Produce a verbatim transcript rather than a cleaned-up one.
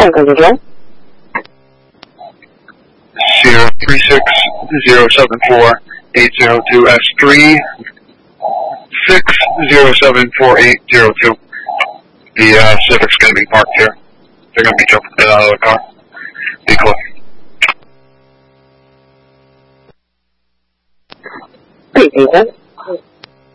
zero three six zero seven four eight zero two S three six zero seven four eight zero two. The uh, Civic's going to be parked here. They're going to be jumping in out of the car. Be close. Repeat that.